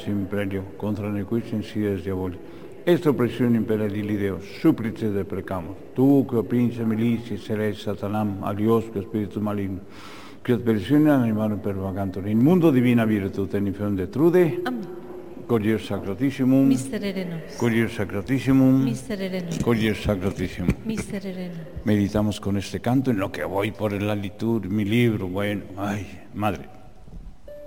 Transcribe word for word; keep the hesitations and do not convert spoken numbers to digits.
imperio, contra nequis insidias diaboli. Est oppressione imperadili Deus, supplice de precamos. Tu, que opince milicia, seres satanam, alios, que spiritus maligno, que oppressione animarum per vagantur. In mundo divina virtute in inferium detrude. Amen. Corier sacratissimum. Miserere nos. Corier sacratissimum. Miserere nos. Corier sacratissimum. Miserere nos. Meditamos con este canto en lo que voy por la liturgia, mi libro, bueno, ay, madre.